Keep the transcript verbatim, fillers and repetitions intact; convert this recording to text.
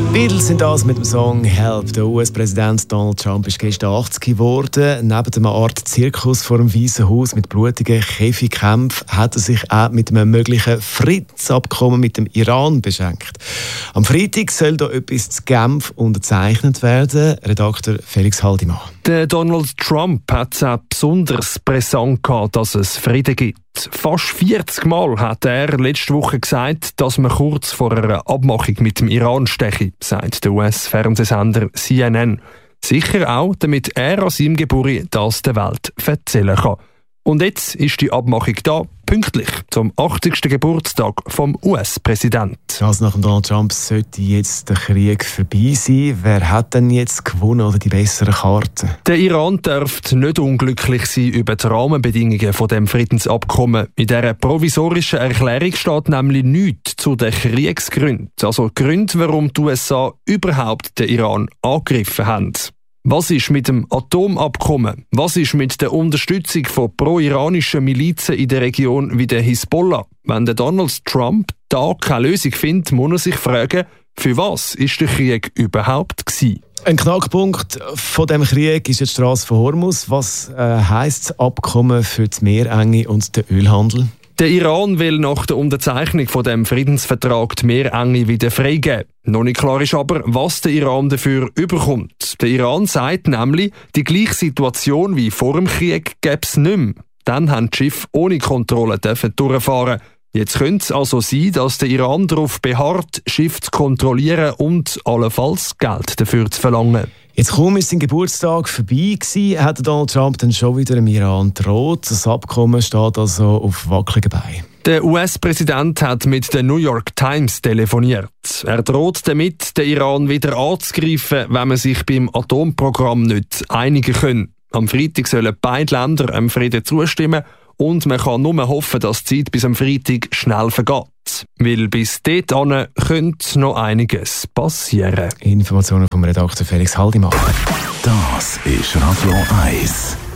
Beatles sind das mit dem Song «Help». Der U S-Präsident Donald Trump ist gestern achtzig geworden. Neben einer Art Zirkus vor dem Weißen Haus mit blutigen Käfigkämpfen hat er sich auch mit einem möglichen Friedensabkommen mit dem Iran beschenkt. Am Freitag soll da etwas zu Genf unterzeichnet werden. Redakteur Felix Haldimann. Der Donald Trump hat es auch besonders brisant gehabt, dass es Frieden gibt. Fast vierzig Mal hat er letzte Woche gesagt, dass man kurz vor einer Abmachung mit dem Iran steche, sagt der U S-Fernsehsender C N N. Sicher auch, damit er an seinem Geburtstag das der Welt erzählen kann. Und jetzt ist die Abmachung da, pünktlich zum achtzigsten Geburtstag vom U S-Präsidenten. Also nach dem Donald Trump sollte jetzt der Krieg vorbei sein. Wer hat denn jetzt gewonnen oder die besseren Karten? Der Iran dürfte nicht unglücklich sein über die Rahmenbedingungen von dem Friedensabkommen. In dieser provisorischen Erklärung steht nämlich nichts zu den Kriegsgründen. Also Gründe, warum die U S A überhaupt den Iran angegriffen haben. Was ist mit dem Atomabkommen? Was ist mit der Unterstützung von pro-iranischen Milizen in der Region wie der Hisbollah? Wenn der Donald Trump da keine Lösung findet, muss er sich fragen, für was ist der Krieg überhaupt gewesen? Ein Knackpunkt von dem Krieg ist die Straße von Hormuz. Was äh, heisst das Abkommen für die Meerenge und den Ölhandel? Der Iran will nach der Unterzeichnung von dem Friedensvertrag die Meerenge wieder freigeben. Noch nicht klar ist aber, was der Iran dafür überkommt. Der Iran sagt nämlich, die gleiche Situation wie vor dem Krieg gäbe es nicht mehr. Dann haben die Schiffe ohne Kontrolle durchfahren. Jetzt könnte es also sein, dass der Iran darauf beharrt, Schiffe zu kontrollieren und allenfalls Geld dafür zu verlangen. Jetzt kaum ist sein Geburtstag vorbei gewesen, hat Donald Trump dann schon wieder im Iran gedroht. Das Abkommen steht also auf wackeligen Beinen. Der U S-Präsident hat mit der New York Times telefoniert. Er droht damit, den Iran wieder anzugreifen, wenn man sich beim Atomprogramm nicht einigen kann. Am Freitag sollen beide Länder dem Frieden zustimmen und man kann nur hoffen, dass die Zeit bis am Freitag schnell vergeht. Weil bis dahin könnte noch einiges passieren. Informationen vom Redakteur Felix Haldimann. Das ist Radio eins.